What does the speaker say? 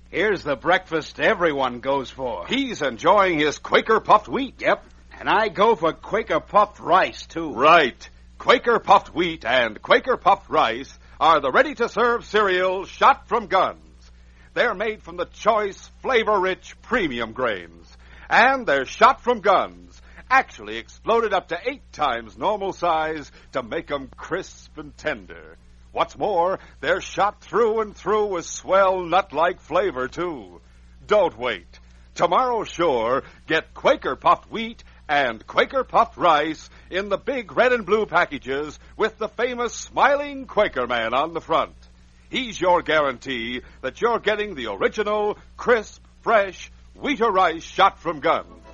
Here's the breakfast everyone goes for. He's enjoying his Quaker puffed wheat. Yep, and I go for Quaker puffed rice, too. Right. Quaker puffed wheat and Quaker puffed rice are the ready-to-serve cereals shot from guns. They're made from the choice, flavor-rich premium grains. And they're shot from guns, actually exploded up to 8 times normal size to make 'em crisp and tender. What's more, they're shot through and through with swell nut-like flavor, too. Don't wait. Tomorrow, sure, get Quaker puffed wheat and Quaker puffed rice in the big red and blue packages with the famous smiling Quaker man on the front. He's your guarantee that you're getting the original, crisp, fresh wheat or rice shot from guns.